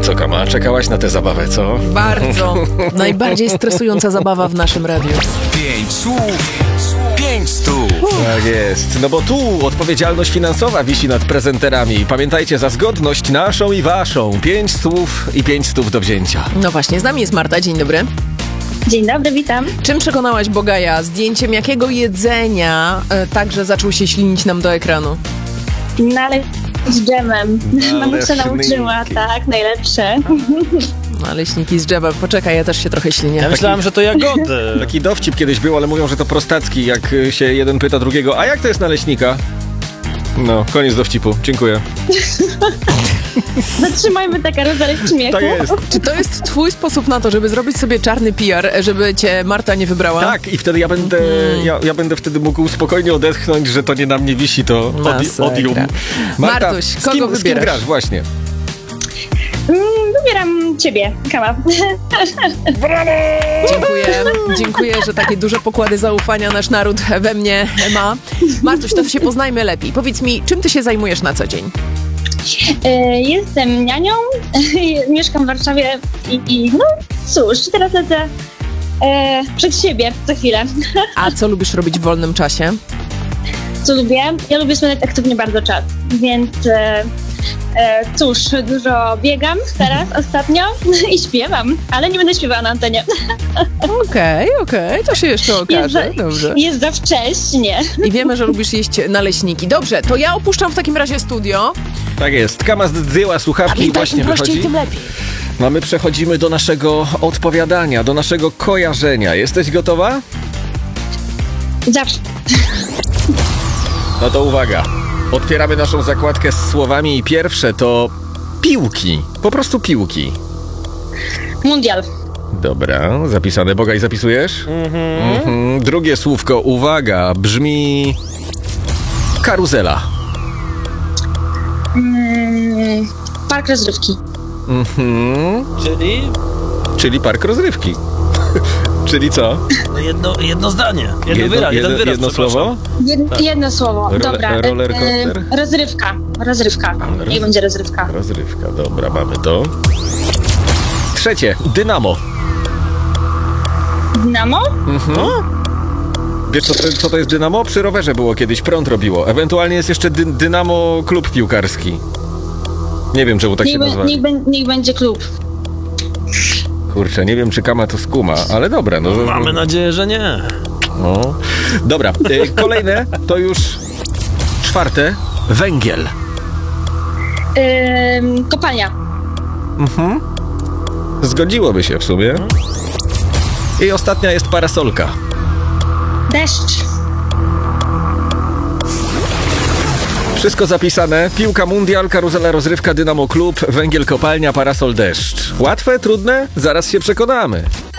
Co, Kama, czekałaś na tę zabawę, co? Bardzo. Najbardziej stresująca zabawa w naszym radiu. 5 słów, 5 stów. Tak jest, no bo tu odpowiedzialność finansowa wisi nad prezenterami. Pamiętajcie, za zgodność naszą i waszą 5 słów i 5 stów do wzięcia. No właśnie, z nami jest Marta. Dzień dobry. Dzień dobry, witam. Czym przekonałaś Bogaja? Zdjęciem jakiego jedzenia także zaczął się ślinić nam do ekranu? Naleśniki z dżemem. Mamusia Naleśniki. nauczyła, tak, najlepsze. Naleśniki z dżemem. Poczekaj, ja też się trochę ślinię. Ja myślałem, że to jagody. Taki dowcip kiedyś był, ale mówią, że to prostacki, jak się jeden pyta drugiego, a jak to jest naleśnika? No, koniec dowcipu. Dziękuję. Zatrzymajmy tę karuzelę śmiechu. Tak jest. Czy to jest twój sposób na to, żeby zrobić sobie czarny PR, żeby cię Marta nie wybrała? Tak, i wtedy ja będę wtedy mógł spokojnie odetchnąć, że to nie na mnie wisi, to Masakra. odium. Marta, Martuś, z kogo kim wybierasz? grasz? Właśnie. Wybieram ciebie, Kama. Dziękuję, że takie duże pokłady zaufania nasz naród we mnie ma. Martuś, to się poznajmy lepiej. Powiedz mi, czym ty się zajmujesz na co dzień? Jestem nianią, mieszkam w Warszawie i no cóż, teraz lecę przed siebie za chwilę. A co lubisz robić w wolnym czasie? Co lubię? Ja lubię spędzać aktywnie bardzo czas, więc cóż, dużo biegam teraz ostatnio i śpiewam, ale nie będę śpiewała na antenie. Okej, to się jeszcze okaże. Dobrze. Jest za wcześnie. I wiemy, że lubisz jeść naleśniki. Dobrze, to ja opuszczam w takim razie studio. Tak jest. Kama zdjęła słuchawki i właśnie im prościej, wychodzi. tym lepiej. No my przechodzimy do naszego odpowiadania, do naszego kojarzenia. Jesteś gotowa? Zawsze. No to uwaga. Otwieramy naszą zakładkę z słowami i pierwsze to piłki. Po prostu piłki. Mundial. Dobra, zapisane. Bogaj, zapisujesz? Drugie słówko, uwaga, brzmi karuzela. Park rozrywki. Czyli Czyli park rozrywki. Czyli co? jedno zdanie. Jeden wyraz, jedno słowo? Jedno słowo. Dobra. Roller coaster? Rozrywka. Niech będzie rozrywka. Rozrywka, dobra, mamy to. Trzecie, dynamo. Dynamo? Wiesz co to jest dynamo? Przy rowerze było kiedyś, prąd robiło. Ewentualnie jest jeszcze dynamo klub piłkarski. Nie wiem, czemu tak się nazywa. Niech będzie klub. Kurczę, nie wiem, czy Kama to skuma, ale dobra. No, Mamy nadzieję, że nie. No. Dobra, kolejne to już czwarte. Węgiel. Kopalnia. Zgodziłoby się w sumie. I ostatnia jest parasolka. Deszcz. Wszystko zapisane. Piłka mundial, karuzela rozrywka, dynamo klub, węgiel kopalnia, parasol deszcz. Łatwe, trudne? Zaraz się przekonamy.